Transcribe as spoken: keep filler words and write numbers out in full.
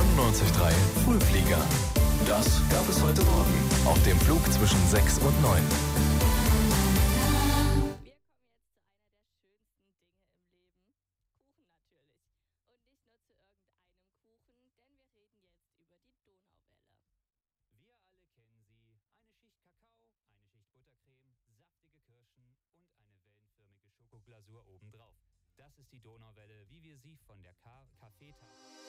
neunundneunzig Komma drei Frühflieger. Das gab es heute Morgen auf dem Flug zwischen sechs und neun. Schokoglasur obendrauf. Das ist die Donauwelle, wie wir sie von der Ka- Kaffeetafel